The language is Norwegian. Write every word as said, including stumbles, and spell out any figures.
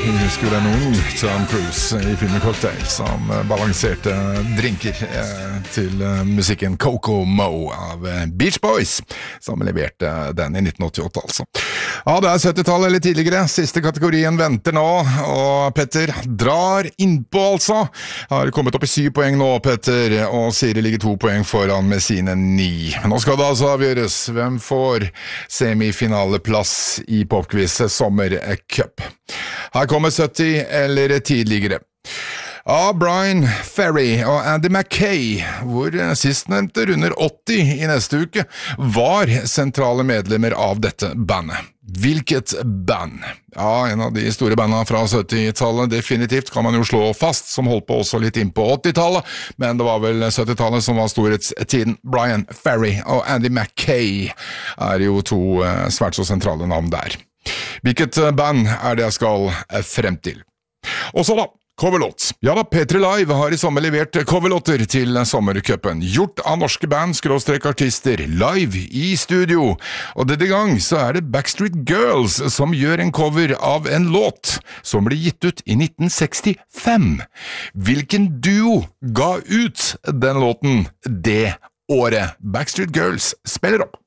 Vi husker den ung Tom Cruise i filmen Cocktail som balanserte drinker eh, til eh, musikken Coco Mo av eh, Beach Boys, som leverte den i nitten åttiåtte altså. Ja, det er syttitallet eller tidligere. Siste kategorien venter nå, og Petter drar innpå altså. Har kommet opp i syv poeng nå, Petter, og Siri ligger to poeng foran med sine ni. Nå skal det altså avgjøres hvem får semifinaleplass i Popquiz Sommercup. Her kommer sytti eller tidligere. Ja, Brian Ferry og Andy Mackay, hvor sistnevnte runder åtti i neste uke, var sentrale medlemmer av dette bandet. Hvilket band? Ja, en av de store bandene fra syttitallet, definitivt kan man jo slå fast, som holdt på også litt inn på åttitallet, men det var vel syttitallet som var storhetstiden. Brian Ferry og Andy Mackay er jo to svært så sentrale navn der. Hvilket band er det jeg skal frem til? Og så da, coverlåt. Ja da, P tre Live har i sommer levert coverlåter til sommercupen, gjort av norske band, skråstrek artister, live i studio. Og denne gang så er det Backstreet Girls som gjør en cover av en låt som ble gitt ut i nitten sekstifem. Hvilken duo ga ut den låten det året? Backstreet Girls spiller opp.